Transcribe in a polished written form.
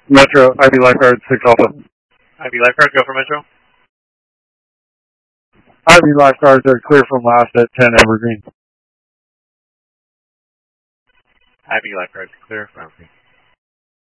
Metro, Ivy Lifeguard 6 Alpha. Ivy Lifeguard, go for Metro. Ivy Lifeguards are clear from last at 10 Evergreen. Ivy Lifeguards, clear from Evergreen.